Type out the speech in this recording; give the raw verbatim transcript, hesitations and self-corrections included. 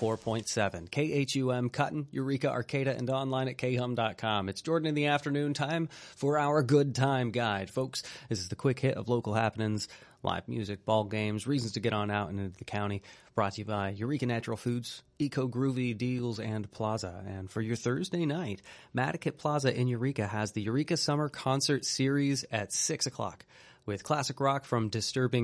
four point seven. K H U M, Cutton, Eureka, Arcata, and online at k hum dot com. It's Jordan in the afternoon, time for our Good Time Guide. Folks, this is the quick hit of local happenings, live music, ball games, reasons to get on out and into the county, brought to you by Eureka Natural Foods, Eco Groovy Deals, and Plaza. And for your Thursday night, Madaket Plaza in Eureka has the Eureka Summer Concert Series at six o'clock with classic rock from Disturbing